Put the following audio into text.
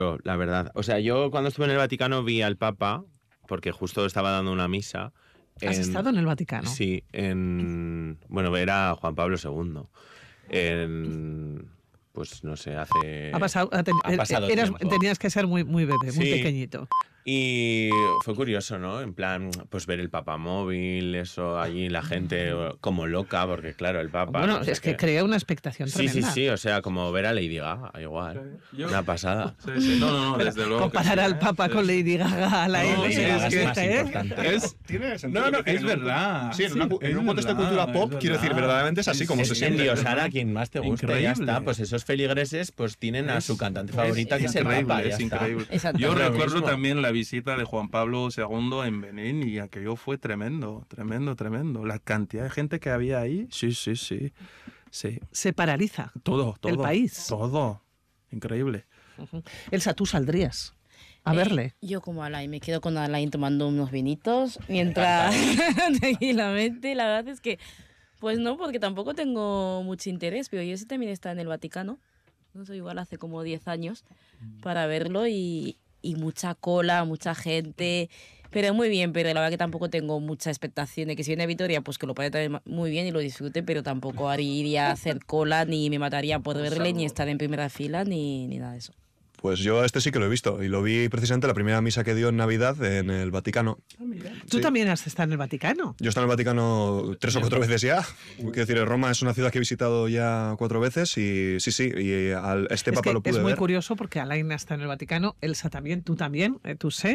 La verdad. O sea, yo cuando estuve en el Vaticano vi al Papa, porque justo estaba dando una misa. ¿Has estado en el Vaticano? Sí, bueno, era Juan Pablo II. Pues no sé, hace... Ha pasado tiempo. tenías que ser muy, muy bebé, muy pequeñito. Y fue curioso, ¿no? En plan, pues ver el papamóvil, eso, allí la gente como loca, porque claro, el Papa... Bueno, no sé es que qué. crea una expectación tremenda. Sí, o sea, como ver a Lady Gaga, igual. Una pasada. Sí. No, desde luego. Comparar al Papa con Lady Gaga, la Lady Gaga es más ¿eh? importante. Tiene sentido. No, es verdad. Sí, en un contexto de cultura pop, quiero decir, verdaderamente es así como se siente. Endiosar a quien más te gusta, Increíble. ya está. Pues esos feligreses pues tienen a su cantante favorita, que es el Papa, ya está. Increíble. Exacto. Yo Lo recuerdo mismo. también la visita de Juan Pablo II en Benín y aquello fue tremendo. La cantidad de gente que había ahí, sí. Se paraliza Todo. el país. Todo. Increíble. Elsa, tú saldrías a verle. Yo como Alain, me quedo con Alain tomando unos vinitos mientras tranquilamente. La verdad es que, pues no, porque tampoco tengo mucho interés, pero yo sí también está en el Vaticano, no sé, igual hace como 10 años, para verlo y mucha cola, mucha gente, pero muy bien, pero la verdad que tampoco tengo mucha expectación de que si viene a Vitoria, pues que lo pase también muy bien y lo disfrute, pero tampoco iría a hacer cola, ni me mataría por verle, ni estar en primera fila, ni nada de eso. Pues yo sí que lo he visto y lo vi precisamente la primera misa que dio en Navidad en el Vaticano. ¿Tú Sí. también has estado en el Vaticano? Yo he estado en el Vaticano 3 o 4 veces ya. Quiero decir, Roma es una ciudad que he visitado ya 4 veces y sí, y este Es Papa que lo pude es muy ver. curioso porque Alain está en el Vaticano, Elsa también, tú también, tú sé.